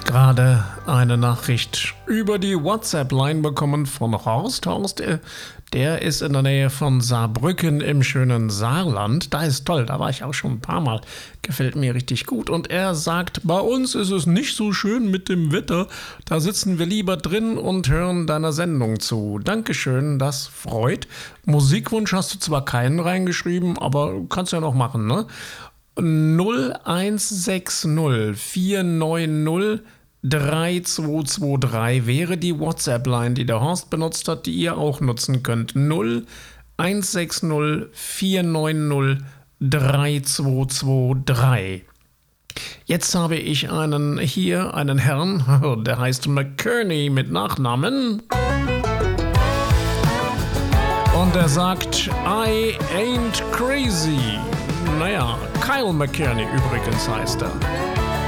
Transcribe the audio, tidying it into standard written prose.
Gerade eine Nachricht über die WhatsApp-Line bekommen von Horst. Horst, der ist in der Nähe von Saarbrücken im schönen Saarland. Da ist toll, da war ich auch schon ein paar Mal. Gefällt mir richtig gut. Und er sagt, bei uns ist es nicht so schön mit dem Wetter. Da sitzen wir lieber drin und hören deiner Sendung zu. Dankeschön, das freut. Musikwunsch hast du zwar keinen reingeschrieben, aber kannst ja noch machen, ne? 0160 490 3223 wäre die WhatsApp-Line, die der Horst benutzt hat, die ihr auch nutzen könnt. 0160 490 3223. Jetzt habe ich einen Herrn, der heißt McKerney mit Nachnamen. Und er sagt, I ain't crazy. Naja, Kyle McKerney übrigens heißt er.